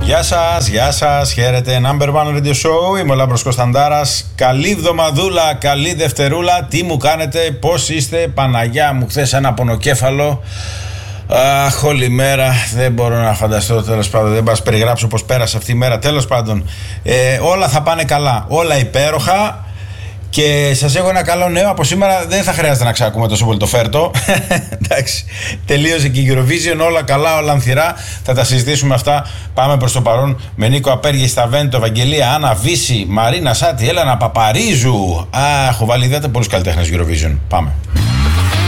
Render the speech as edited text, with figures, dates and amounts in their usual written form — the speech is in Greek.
Γεια σας, χαίρετε. Number One Radio Show, είμαι ο Λάμπρος Κωνσταντάρας. Καλή εβδομαδούλα, καλή Δευτερούλα. Τι μου κάνετε, πώς είστε, Παναγιά μου, χθες ένα πονοκέφαλο. Αχ, όλη μέρα δεν μπορώ να φανταστώ, τέλος πάντων, δεν μπορώ να περιγράψω πώς πέρασε αυτή η μέρα. Τέλος πάντων, όλα θα πάνε καλά, όλα υπέροχα. Και σας έχω ένα καλό νέο. Από σήμερα δεν θα χρειάζεται να ξακούμε τόσο πολύ το Φέρτο. Εντάξει, τελείωσε και η Eurovision. Όλα καλά, όλα ανθυρά. Θα τα συζητήσουμε αυτά. Πάμε προς το παρόν με Νίκο Απέργη, Σταβέντο, Ευαγγελία, Άννα Βύση, Μαρίνα Σάτι, Έλενα Παπαρίζου. Έχω βάλει ιδιαίτερα πολλούς καλλιτέχνες Eurovision. Πάμε.